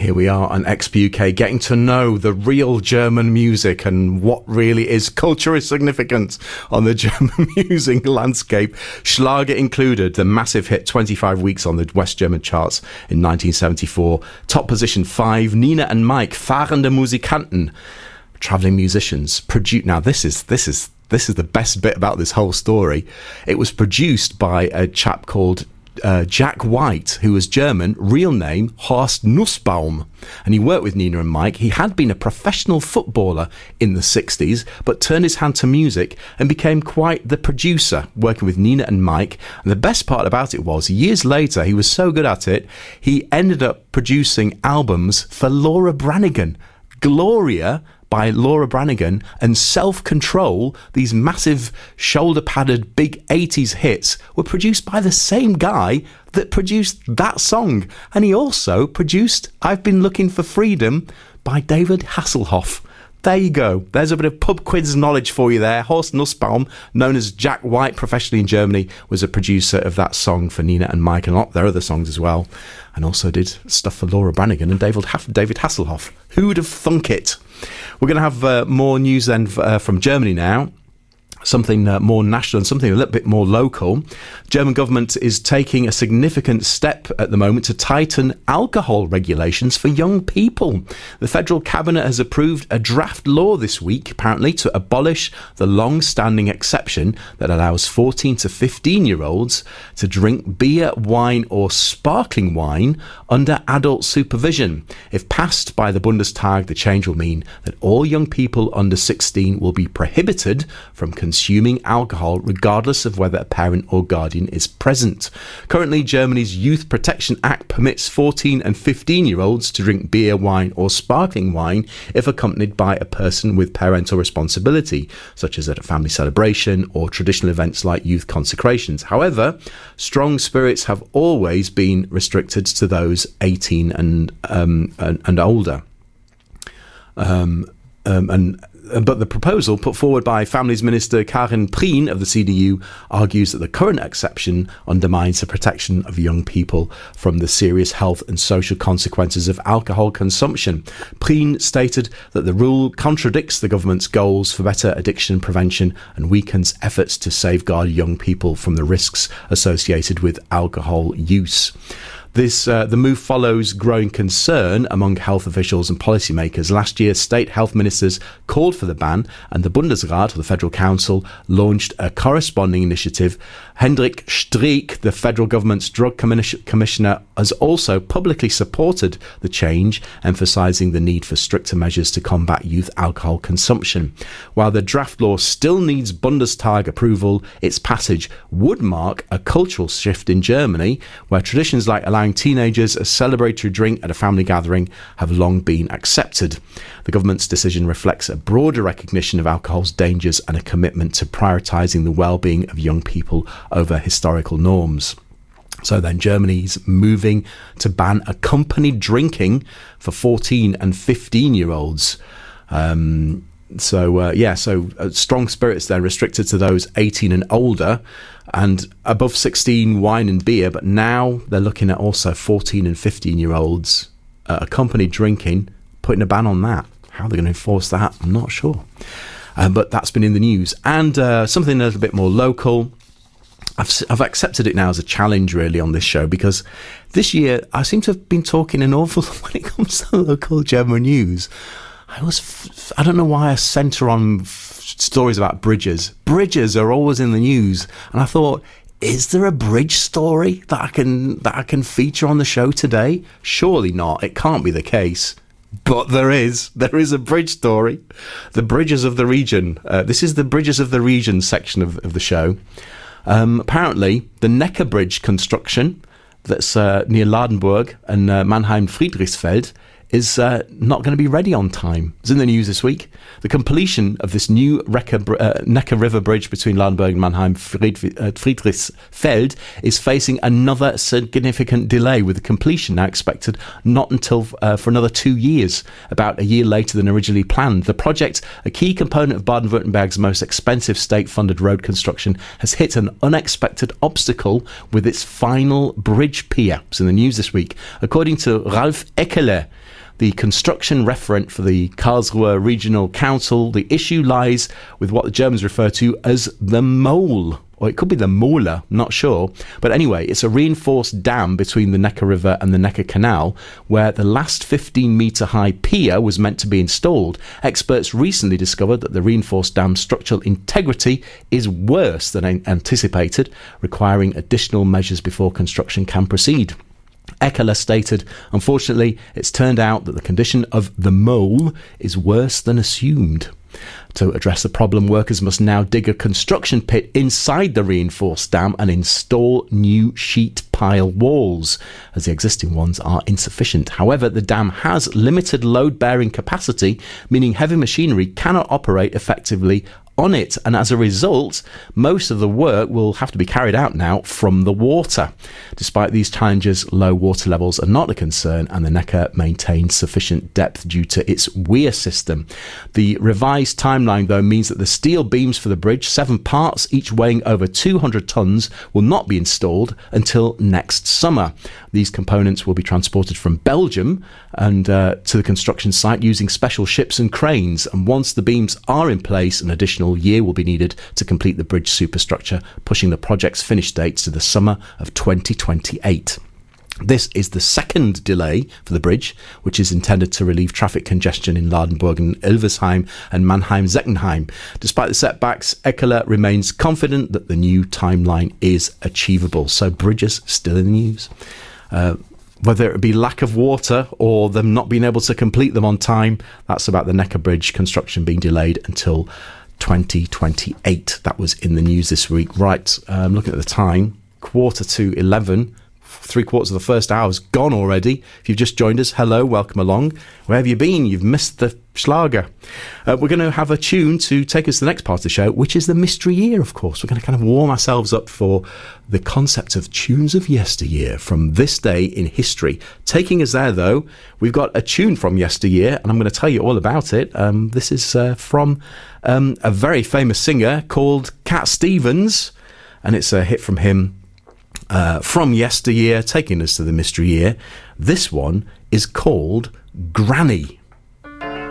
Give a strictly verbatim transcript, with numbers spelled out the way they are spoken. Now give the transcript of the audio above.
Here we are on X P U K, getting to know the real German music and what really is culturally significant on the German music landscape. Schlager included, the massive hit twenty-five weeks on the West German charts in nineteen seventy-four. Top position five, Nina and Mike, Fahrende Musikanten, travelling musicians. Produ- now this is this is this is the best bit about this whole story. It was produced by a chap called Uh, Jack White, who was German, real name Horst Nussbaum, and he worked with Nina and Mike. He had been a professional footballer in the sixties, but turned his hand to music and became quite the producer, working with Nina and Mike. And the best part about it was, years later, he was so good at it, he ended up producing albums for Laura Branigan. Gloria by Laura Branigan and Self-Control, these massive shoulder-padded big eighties hits, were produced by the same guy that produced that song. And he also produced I've Been Looking for Freedom by David Hasselhoff. There you go. There's a bit of pub quiz knowledge for you there. Horst Nussbaum, known as Jack White professionally in Germany, was a producer of that song for Nina and Mike and a lot of their other songs as well. And also did stuff for Laura Branigan and David, Haff- David Hasselhoff. Who'd have thunk it? We're going to have uh, more news then uh, from Germany now. Something uh, more national and something a little bit more local. German government is taking a significant step at the moment to tighten alcohol regulations for young people. The federal cabinet has approved a draft law this week, apparently, to abolish the long-standing exception that allows fourteen to fifteen-year-olds to drink beer, wine or sparkling wine under adult supervision. If passed by the Bundestag, the change will mean that all young people under sixteen will be prohibited from consuming consuming alcohol regardless of whether a parent or guardian is present. Currently, Germany's Youth Protection Act permits fourteen and fifteen year olds to drink beer, wine or sparkling wine if accompanied by a person with parental responsibility, such as at a family celebration or traditional events like youth consecrations. However, strong spirits have always been restricted to those eighteen and um, and, and older. Um, um, and But the proposal put forward by Families Minister Karin Prien of the C D U argues that the current exception undermines the protection of young people from the serious health and social consequences of alcohol consumption. Prien stated that the rule contradicts the government's goals for better addiction prevention and weakens efforts to safeguard young people from the risks associated with alcohol use. This uh, the move follows growing concern among health officials and policymakers. Last year, state health ministers called for the ban, and the Bundesrat, or the Federal Council, launched a corresponding initiative. Hendrik Streeck, the federal government's drug commis- commissioner, has also publicly supported the change, emphasising the need for stricter measures to combat youth alcohol consumption. While the draft law still needs Bundestag approval, its passage would mark a cultural shift in Germany, where traditions like allowing teenagers a celebratory drink at a family gathering have long been accepted. The government's decision reflects a broader recognition of alcohol's dangers and a commitment to prioritising the well-being of young people over historical norms. So then Germany's moving to ban accompanied drinking for fourteen and fifteen year olds. Um, so uh, yeah, so uh, strong spirits then restricted to those eighteen and older, and above sixteen wine and beer, but now they're looking at also fourteen and fifteen year olds uh, accompanied drinking, putting a ban on that. How they're going to enforce that, I'm not sure. Uh, but that's been in the news. And uh, something a little bit more local. I've, I've accepted it now as a challenge, really, on this show, because this year I seem to have been talking an awful lot when it comes to local German news. I was, I don't know why I centre on f- stories about bridges. Bridges are always in the news. And I thought, is there a bridge story that I can that I can feature on the show today? Surely not. It can't be the case. But there is. There is a bridge story. The Bridges of the Region. Uh, this is the Bridges of the Region section of, of the show. Um, apparently, the Neckar Bridge construction that's uh, near Ladenburg and uh, Mannheim-Friedrichsfeld is uh, not going to be ready on time. It's in the news this week. The completion of this new Recker, uh, Neckar River Bridge between Ladenburg and Mannheim Fried, uh, Friedrichsfeld is facing another significant delay, with the completion now expected not until uh, for another two years, about a year later than originally planned. The project, a key component of Baden-Württemberg's most expensive state-funded road construction, has hit an unexpected obstacle with its final bridge pier. It's in the news this week. According to Ralf Eckeler, the construction referent for the Karlsruhe Regional Council, the issue lies with what the Germans refer to as the mole. Or it could be the Mola, not sure. But anyway, it's a reinforced dam between the Neckar River and the Neckar Canal, where the last fifteen metre high pier was meant to be installed. Experts recently discovered that the reinforced dam's structural integrity is worse than anticipated, requiring additional measures before construction can proceed. Eckeler stated, unfortunately, it's turned out that the condition of the mole is worse than assumed. To address the problem, workers must now dig a construction pit inside the reinforced dam and install new sheet pile walls, as the existing ones are insufficient. However, the dam has limited load-bearing capacity, meaning heavy machinery cannot operate effectively on it, and as a result, most of the work will have to be carried out now from the water. Despite these challenges, low water levels are not a concern, and the Neckar maintains sufficient depth due to its weir system. The revised timeline, though, means that the steel beams for the bridge, seven parts, each weighing over two hundred tons, will not be installed until next summer. These components will be transported from Belgium and uh, to the construction site using special ships and cranes, and once the beams are in place, an additional year will be needed to complete the bridge superstructure, pushing the project's finish dates to the summer of twenty twenty-eight. This is the second delay for the bridge, which is intended to relieve traffic congestion in Ladenburg and Ilversheim and Mannheim-Seckenheim. Despite the setbacks, Eckeler remains confident that the new timeline is achievable. So bridges still in the news. Uh, Whether it be lack of water or them not being able to complete them on time, that's about the Neckar Bridge construction being delayed until twenty twenty-eight. That was in the news this week. Right, um, looking at the time, quarter to eleven. Three quarters of the first hour's gone already. If you've just joined us, hello, welcome along. Where have you been? You've missed the Schlager. Uh, we're going to have a tune to take us to the next part of the show, which is the mystery year, of course. We're going to kind of warm ourselves up for the concept of tunes of yesteryear from this day in history. Taking us there, though, we've got a tune from yesteryear, and I'm going to tell you all about it. Um, this is uh, from um, a very famous singer called Cat Stevens, and it's a hit from him uh, from yesteryear, taking us to the mystery year. This one is called Granny.